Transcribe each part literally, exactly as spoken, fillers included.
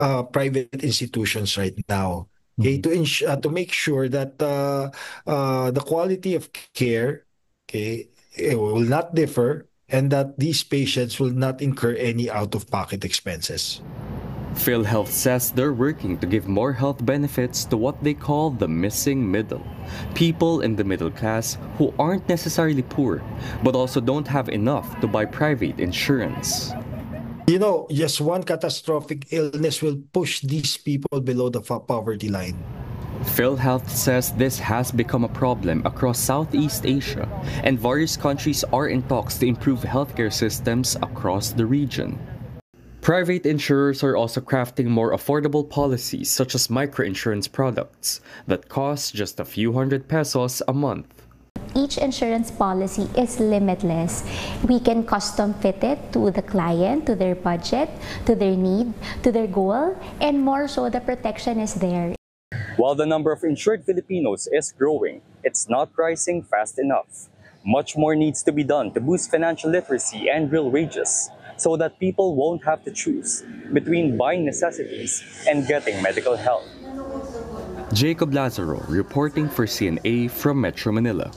uh, private institutions right now. Okay, to ensure uh, to make sure that uh, uh, the quality of care, okay, it will not differ, and that these patients will not incur any out-of-pocket expenses. PhilHealth says they're working to give more health benefits to what they call the missing middle, people in the middle class who aren't necessarily poor, but also don't have enough to buy private insurance. You know, just one catastrophic illness will push these people below the poverty line. PhilHealth says this has become a problem across Southeast Asia, and various countries are in talks to improve healthcare systems across the region. Private insurers are also crafting more affordable policies such as microinsurance products that cost just a few hundred pesos a month. Each insurance policy is limitless. We can custom fit it to the client, to their budget, to their need, to their goal, and more so the protection is there. While the number of insured Filipinos is growing, it's not rising fast enough. Much more needs to be done to boost financial literacy and real wages, so that people won't have to choose between buying necessities and getting medical help. Jacob Lazaro reporting for C N A from Metro Manila.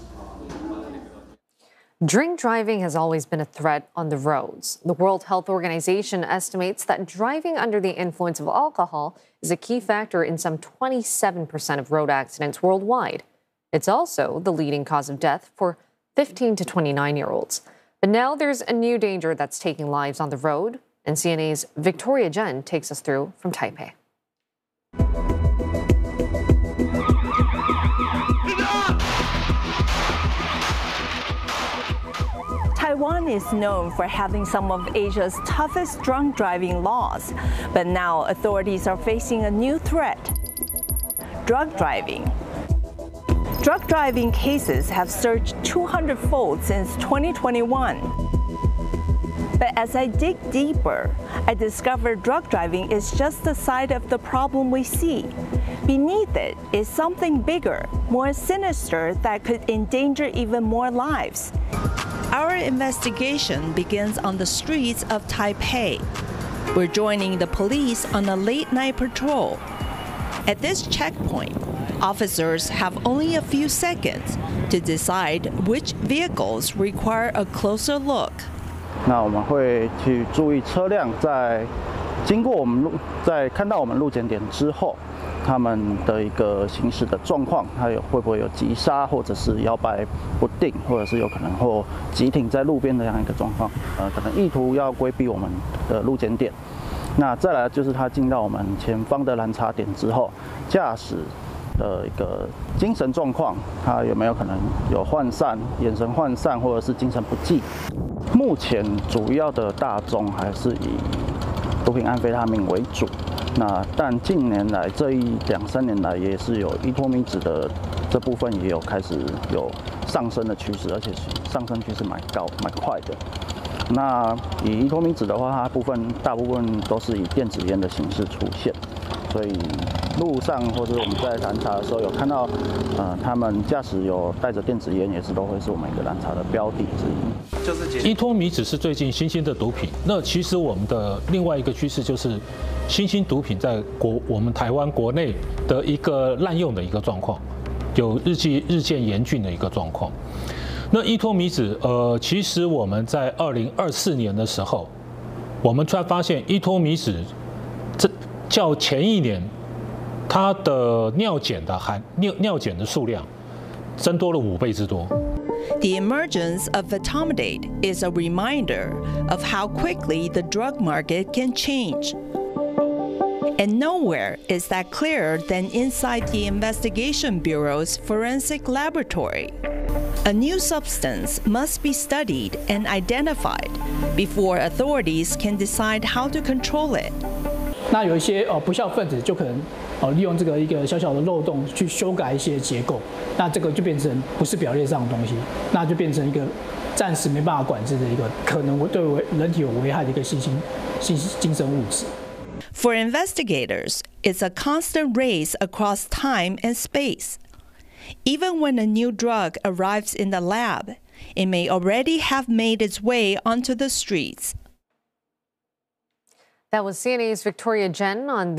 Drink driving has always been a threat on the roads. The World Health Organization estimates that driving under the influence of alcohol is a key factor in some twenty-seven percent of road accidents worldwide. It's also the leading cause of death for fifteen to twenty-nine-year-olds. But now there's a new danger that's taking lives on the road, and C N A's Victoria Jen takes us through from Taipei. Taiwan is known for having some of Asia's toughest drunk driving laws, but now authorities are facing a new threat: drug driving. Drug driving cases have surged two hundred fold since twenty twenty-one. But as I dig deeper, I discover drug driving is just the side of the problem we see. Beneath it is something bigger, more sinister, that could endanger even more lives. Our investigation begins on the streets of Taipei. We're joining the police on a late-night patrol. At this checkpoint, officers have only a few seconds to decide which vehicles require a closer look. 那我们会去注意车辆在经过我们路，在看到我们路检点之后，他们的一个行驶的状况，还有会不会有急刹，或者是摇摆不定，或者是有可能或急停在路边的这样一个状况。呃，可能意图要规避我们的路检点。那再来就是他进到我们前方的拦查点之后，驾驶的一个精神状况，他有没有可能有涣散、眼神涣散，或者是精神不济？目前主要的大宗还是以毒品安非他命为主。那但近年来这一两三年来，也是有依托米酯的这部分也有开始有上升的趋势，而且上升趋势蛮高、蛮快的。那以依托米酯的话，它部分大部分都是以电子烟的形式出现。所以路上或者我们在拦查的时候有看到，呃，他们驾驶有带着电子烟，也是都会是我们一个拦查的标的之一。 就是依托米酯是最近新兴的毒品。那其实我们的另外一个趋势就是，新兴毒品在国我们台湾国内的一个滥用的一个状况，有日渐日渐严峻的一个状况。那依托米酯，呃，其实我们在二零二四年的时候，我们突然发现依托米酯这。较前一年，它的尿检的含尿尿检的数量增多了五倍之多。 The emergence of etomidate is a reminder of how quickly the drug market can change. And nowhere is that clearer than inside the Investigation Bureau's forensic laboratory. A new substance must be studied and identified before authorities can decide how to control it. 那有一些呃不肖分子就可能呃利用这个一个小小的漏洞去修改一些结构，那这个就变成不是表列上的东西，那就变成一个暂时没办法管制的一个可能对人体有危害的一个新兴新精神物质。 For investigators, it's a constant race across time and space. Even when a new drug arrives in the lab, it may already have made its way onto the streets. That was C N A's Victoria Jen on